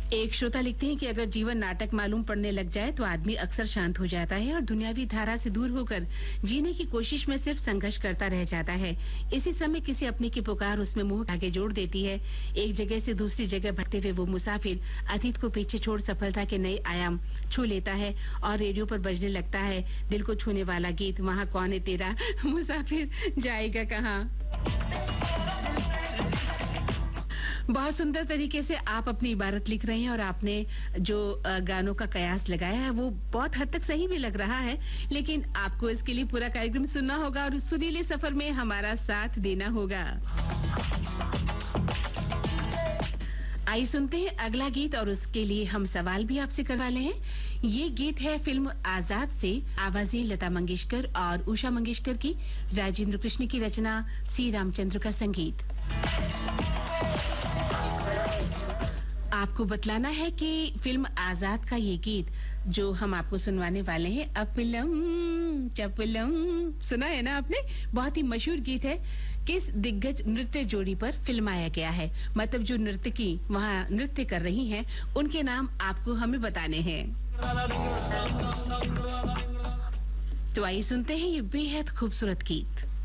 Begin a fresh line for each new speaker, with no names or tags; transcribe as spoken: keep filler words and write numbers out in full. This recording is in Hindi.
एक श्रोता लिखते हैं कि अगर जीवन नाटक मालूम पड़ने लग जाए तो आदमी अक्सर शांत हो जाता है और दुनियावी धारा से दूर होकर जीने की कोशिश में सिर्फ संघर्ष करता रह जाता है। इसी समय किसी अपने की पुकार उसमें मुंह आगे जोड़ देती है। एक जगह से दूसरी जगह भटकते हुए वो मुसाफिर अतीत को पीछे छोड़ सफलता के नए आयाम छू लेता है और रेडियो पर बजने लगता है दिल को छूने वाला गीत, वहाँ कौन है तेरा मुसाफिर जाएगा कहाँ। बहुत सुंदर तरीके से आप अपनी इबारत लिख रहे हैं और आपने जो गानों का कयास लगाया है वो बहुत हद तक सही भी लग रहा है, लेकिन आपको इसके लिए पूरा कार्यक्रम सुनना होगा और उस सुरीले सफर में हमारा साथ देना होगा। आइए सुनते हैं अगला गीत और उसके लिए हम सवाल भी आपसे करवा ले हैं। ये गीत है फिल्म आजाद से, आवाजें लता मंगेशकर और उषा मंगेशकर की, राजेंद्र कृष्ण की रचना, सी रामचंद्र का संगीत। आपको बतलाना है कि फिल्म आजाद का ये गीत जो हम आपको सुनवाने वाले हैं, अपलम चपलम, सुना है ना आपने? बहुत ही मशहूर गीत है। किस दिग्गज नृत्य जोड़ी पर फिल्माया गया है? मतलब जो नर्तकी वहाँ नृत्य कर रही हैं उनके नाम आपको हमें बताने हैं। तो आइए सुनते हैं ये बेहद खूबसूरत गीत।